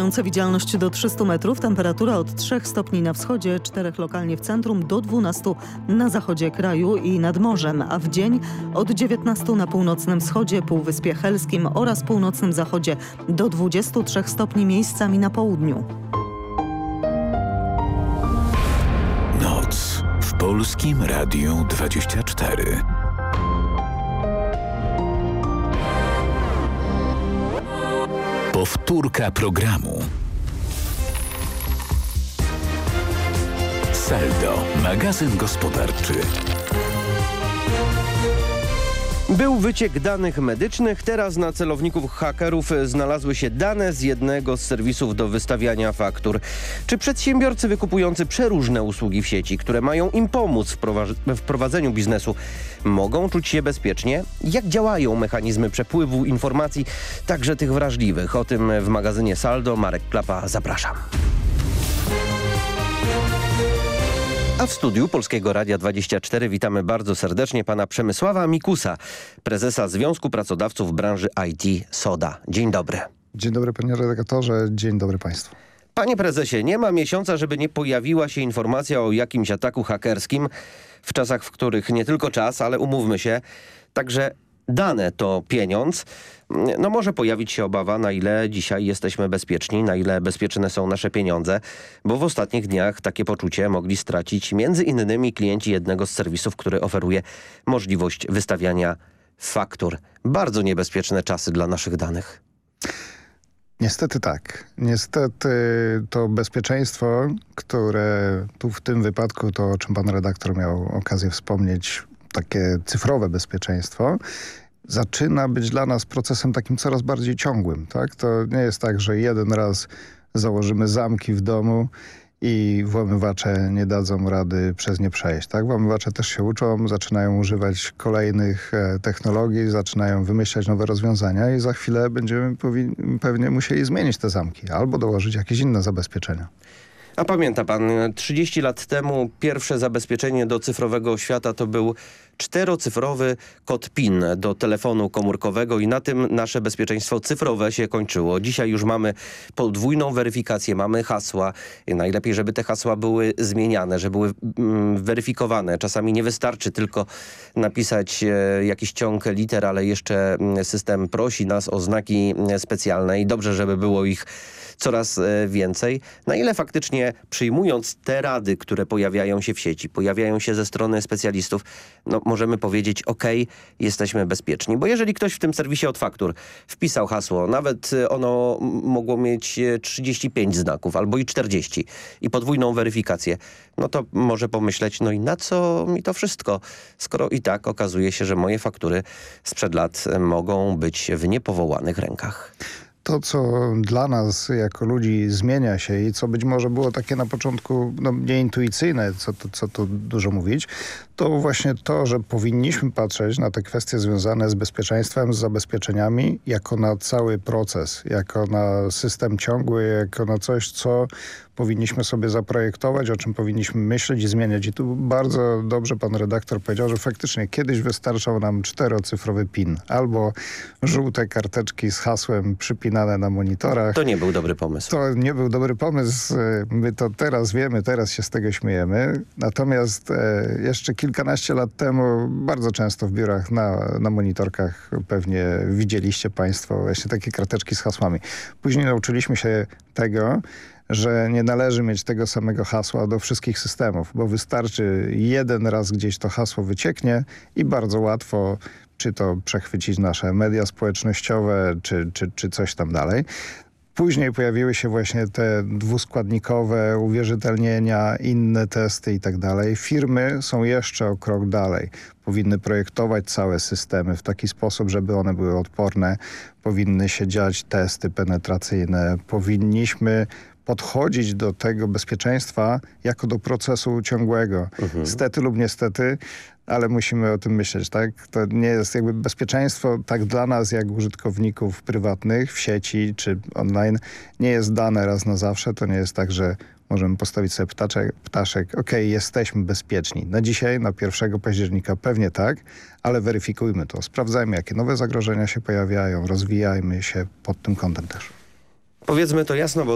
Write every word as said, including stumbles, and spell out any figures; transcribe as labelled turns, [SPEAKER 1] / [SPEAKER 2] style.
[SPEAKER 1] Mające widzialność do trzystu metrów, temperatura od trzech stopni na wschodzie, czterech lokalnie w centrum, do dwunastu na zachodzie kraju i nad morzem, a w dzień od dziewiętnastu na północnym wschodzie, Półwyspie Helskim oraz północnym zachodzie do dwudziestu trzech stopni, miejscami na południu.
[SPEAKER 2] Noc w Polskim Radiu dwadzieścia cztery. Powtórka programu. Saldo, magazyn gospodarczy.
[SPEAKER 3] Był wyciek danych medycznych, teraz na celowników hakerów znalazły się dane z jednego z serwisów do wystawiania faktur. Czy przedsiębiorcy wykupujący przeróżne usługi w sieci, które mają im pomóc w prowadzeniu biznesu, mogą czuć się bezpiecznie? Jak działają mechanizmy przepływu informacji, także tych wrażliwych? O tym w magazynie Saldo. Marek Klapa, zapraszam. A w studiu Polskiego Radia dwadzieścia cztery witamy bardzo serdecznie pana Przemysława Mikusa, prezesa Związku Pracodawców Branży I T SODA. Dzień dobry.
[SPEAKER 4] Dzień dobry panie redaktorze, dzień dobry państwu.
[SPEAKER 3] Panie prezesie, nie ma miesiąca, żeby nie pojawiła się informacja o jakimś ataku hakerskim w czasach, w których nie tylko czas, ale umówmy się, także dane to pieniądz. No może pojawić się obawa, na ile dzisiaj jesteśmy bezpieczni, na ile bezpieczne są nasze pieniądze, bo w ostatnich dniach takie poczucie mogli stracić między innymi klienci jednego z serwisów, który oferuje możliwość wystawiania faktur. Bardzo niebezpieczne czasy dla naszych danych.
[SPEAKER 4] Niestety tak. Niestety to bezpieczeństwo, które tu w tym wypadku, to o czym pan redaktor miał okazję wspomnieć, takie cyfrowe bezpieczeństwo, zaczyna być dla nas procesem takim coraz bardziej ciągłym. Tak? To nie jest tak, że jeden raz założymy zamki w domu i włamywacze nie dadzą rady przez nie przejść. Tak? Włamywacze też się uczą, zaczynają używać kolejnych e, technologii, zaczynają wymyślać nowe rozwiązania i za chwilę będziemy pewnie musieli zmienić te zamki albo dołożyć jakieś inne zabezpieczenia.
[SPEAKER 3] A pamięta pan, trzydzieści lat temu pierwsze zabezpieczenie do cyfrowego świata to był czterocyfrowy kod PIN do telefonu komórkowego i na tym nasze bezpieczeństwo cyfrowe się kończyło. Dzisiaj już mamy podwójną weryfikację, mamy hasła. Najlepiej, żeby te hasła były zmieniane, żeby były mm, weryfikowane. Czasami nie wystarczy tylko napisać e, jakiś ciąg liter, ale jeszcze system prosi nas o znaki specjalne i dobrze, żeby było ich coraz więcej. Na ile faktycznie przyjmując te rady, które pojawiają się w sieci, pojawiają się ze strony specjalistów, no możemy powiedzieć, ok, jesteśmy bezpieczni. Bo jeżeli ktoś w tym serwisie od faktur wpisał hasło, nawet ono mogło mieć trzydzieści pięć znaków albo i czterdzieści i podwójną weryfikację, no to może pomyśleć, no i na co mi to wszystko, skoro i tak okazuje się, że moje faktury sprzed lat mogą być w niepowołanych rękach.
[SPEAKER 4] To, co dla nas jako ludzi zmienia się i co być może było takie na początku no, nieintuicyjne, co, to, co tu dużo mówić, to właśnie to, że powinniśmy patrzeć na te kwestie związane z bezpieczeństwem, z zabezpieczeniami, jako na cały proces, jako na system ciągły, jako na coś, co powinniśmy sobie zaprojektować, o czym powinniśmy myśleć i zmieniać. I tu bardzo dobrze pan redaktor powiedział, że faktycznie kiedyś wystarczał nam czterocyfrowy PIN albo żółte karteczki z hasłem przypinane na monitorach.
[SPEAKER 3] To nie był dobry pomysł.
[SPEAKER 4] To nie był dobry pomysł. My to teraz wiemy, teraz się z tego śmiejemy. Natomiast e, jeszcze kilkanaście lat temu bardzo często w biurach na, na monitorkach pewnie widzieliście państwo właśnie takie karteczki z hasłami. Później nauczyliśmy się tego, że nie należy mieć tego samego hasła do wszystkich systemów, bo wystarczy jeden raz gdzieś to hasło wycieknie i bardzo łatwo czy to przechwycić nasze media społecznościowe, czy, czy, czy coś tam dalej. Później pojawiły się właśnie te dwuskładnikowe uwierzytelnienia, inne testy i tak dalej. Firmy są jeszcze o krok dalej. Powinny projektować całe systemy w taki sposób, żeby one były odporne. Powinny się dziać testy penetracyjne. Powinniśmy podchodzić do tego bezpieczeństwa jako do procesu ciągłego. Mhm. Stety lub niestety, ale musimy o tym myśleć, tak? To nie jest jakby bezpieczeństwo tak dla nas, jak użytkowników prywatnych w sieci czy online, nie jest dane raz na zawsze. To nie jest tak, że możemy postawić sobie ptaszek, ptaszek. okej, okay, jesteśmy bezpieczni. Na dzisiaj, na pierwszego października pewnie tak, ale weryfikujmy to. Sprawdzajmy, jakie nowe zagrożenia się pojawiają, rozwijajmy się pod tym kątem też.
[SPEAKER 3] Powiedzmy to jasno, bo